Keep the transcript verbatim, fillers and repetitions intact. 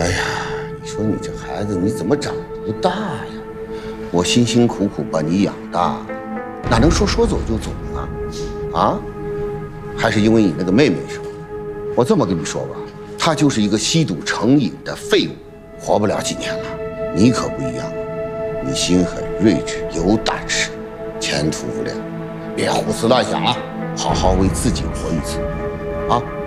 哎呀，你说你这孩子你怎么长不大呀？我辛辛苦苦把你养大，哪能说说走就走呢？啊？还是因为你那个妹妹是吧？我这么跟你说吧，她就是一个吸毒成瘾的废物，活不了几年了。你可不一样，你心很睿智，有胆识，前途无量。别胡思乱想了，好好为自己活一次，啊！